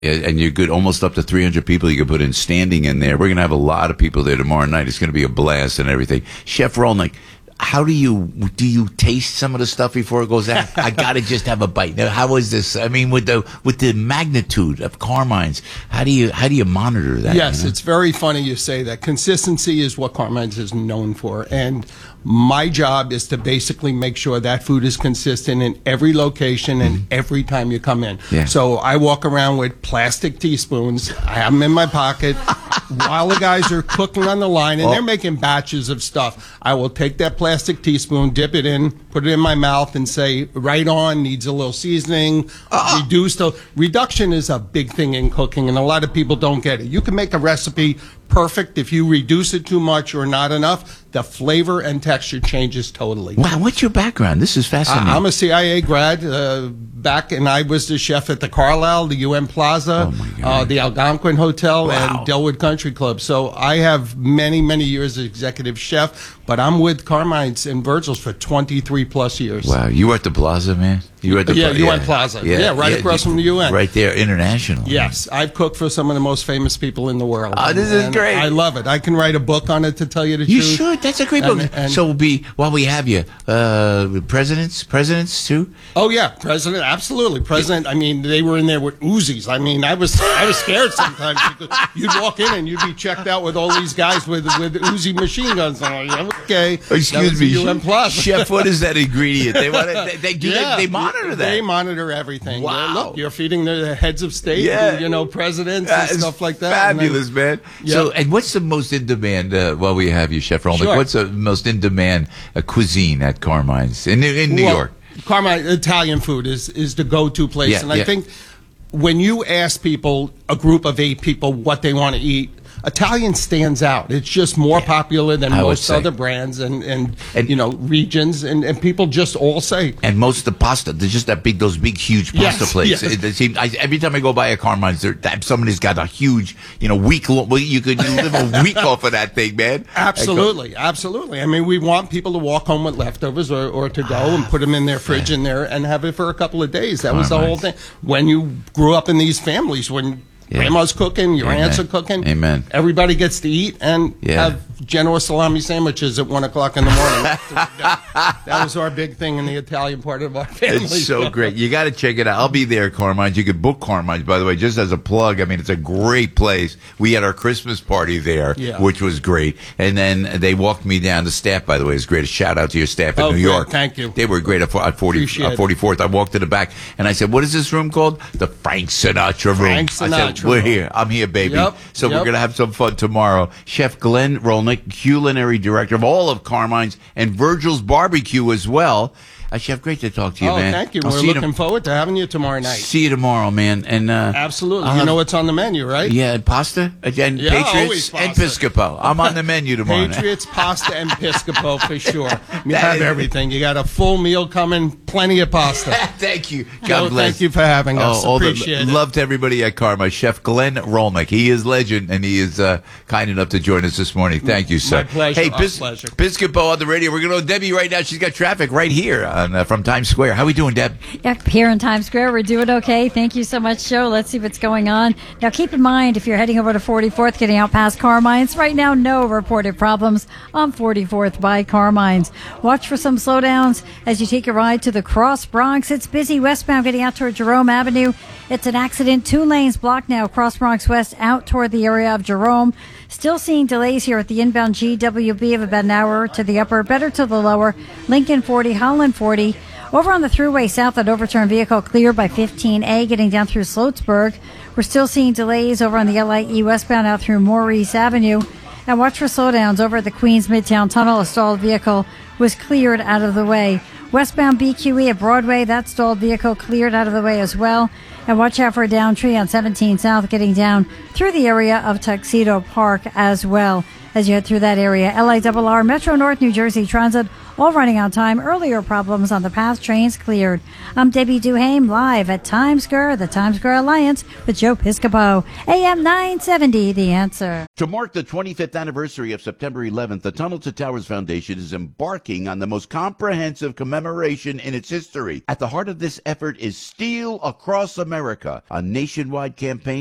And you're good, almost up to 300 people you can put in standing in there. We're going to have a lot of people there tomorrow night. It's going to be a blast and everything. Chef Rolnick, how do you taste some of the stuff before it goes out? I got to just have a bite. Now, how is this? I mean, with the magnitude of Carmine's, how do you monitor that? Yes, you know? It's very funny you say that. Consistency is what Carmine's is known for, and my job is to basically make sure that food is consistent in every location and every time you come in. Yeah. So I walk around with plastic teaspoons. I have them in my pocket while the guys are cooking on the line, and they're making batches of stuff. I will take that plastic teaspoon, dip it in, put it in my mouth, and say, right on, needs a little seasoning, reduced. Reduction is a big thing in cooking, and a lot of people don't get it. You can make a recipe perfect. If you reduce it too much or not enough, the flavor and texture changes totally. Wow, what's your background? This is fascinating. I'm a CIA grad back, and I was the chef at the Carlisle, the UN Plaza, the Algonquin Hotel, and Delwood Country Club. So I have many, many years as executive chef, but I'm with Carmine's and Virgil's for 23 plus years. Wow, you were at the Plaza, man? You were at the UN Plaza. Yeah, right across from the UN. Right there, international. Yes, I've cooked for some of the most famous people in the world. Oh, this is great. I love it. I can write a book on it, to tell you the you truth. You should. That's a great book. So we'll be, while we have you, presidents too? Oh, yeah, president, absolutely. President, I mean, they were in there with Uzis. I mean, I was scared sometimes because you'd walk in and you'd be checked out with all these guys with Uzi machine guns. I'm like, okay. Excuse me, UN Plaza. Chef, what is that ingredient? They monitor that. They monitor everything. Wow. Look, you're feeding the heads of state, presidents and stuff like that. Fabulous, man. Yep. So, and what's the most in demand, while we have you, Chef Rolnick, what's the most in demand cuisine at Carmine's in New York? Carmine, Italian food is the go-to place. I think when you ask people, a group of 8 people, what they want to eat, Italian stands out. It's just more popular than most other brands and regions, and people just all say. And most of the pasta, there's just those big, huge pasta plates. Yes. Every time I go by a Carmine's, somebody's got a huge, week. You could live a week off of that thing, man. Absolutely, absolutely. I mean, we want people to walk home with leftovers or to go and put them in their fridge in there and have it for a couple of days. That was the whole thing. When you grew up in these families, when grandma's cooking, your aunts are cooking. Amen. Everybody gets to eat and have Genoa salami sandwiches at 1 o'clock in the morning. That was our big thing in the Italian part of our family. It's so great. You got to check it out. I'll be there at Carmine's. You could book Carmine's, by the way, just as a plug. I mean, it's a great place. We had our Christmas party there, which was great. And then they walked me down. The staff, by the way, is great. A shout out to your staff in New York. Thank you. They were great at 44th. I walked to the back and I said, what is this room called? The Frank Sinatra room. Frank Sinatra. I said, we're here. I'm here, baby. So we're going to have some fun tomorrow. Chef Glenn Rolnick, culinary director of all of Carmine's and Virgil's Barbecue as well. Chef, great to talk to you, man. Thank you. We're looking forward to having you tomorrow night. See you tomorrow, man. And absolutely. You know what's on the menu, right? Yeah, pasta and Patriots and Piscopo. I'm on the menu tomorrow. Patriots, pasta, and Piscopo for sure. You have everything. You got a full meal coming, plenty of pasta. Thank you. God bless. Thank you for having us. Appreciate it. Love to everybody at Carmine's. Chef Glenn Rolnick. He is legend, and he is kind enough to join us this morning. Thank you, sir. My pleasure. Hey, pleasure. Piscopo on the radio. We're going to go to Debbie right now. She's got traffic right here from Times Square. How we doing, Deb? Yep, here in Times Square, we're doing okay. Thank you so much, Joe. Let's see what's going on. Now, keep in mind, if you're heading over to 44th, getting out past Carmine's, right now, no reported problems on 44th by Carmine's. Watch for some slowdowns as you take a ride to the Cross Bronx. It's busy westbound getting out toward Jerome Avenue. It's an accident. 2 lanes blocked now, Cross Bronx West out toward the area of Jerome. Still seeing delays here at the inbound GWB of about an hour to the upper, better to the lower. Lincoln 40, Holland 40. Over on the thruway south, that overturned vehicle cleared by 15A, getting down through Sloatsburg. We're still seeing delays over on the LIE westbound out through Maurice Avenue. And watch for slowdowns over at the Queens Midtown Tunnel. A stalled vehicle was cleared out of the way. Westbound BQE at Broadway, that stalled vehicle cleared out of the way as well. And watch out for a down tree on 17 South, getting down through the area of Tuxedo Park as well as you head through that area. LIRR, Metro North New Jersey Transit, All running on time. Earlier problems on the path. Trains cleared. I'm Debbie Duhame, live at Times Square, the Times Square Alliance with Joe Piscopo. AM 970, The Answer. To mark the 25th anniversary of September 11th, the Tunnel to Towers Foundation is embarking on the most comprehensive commemoration in its history. At the heart of this effort is Steel Across America, a nationwide campaign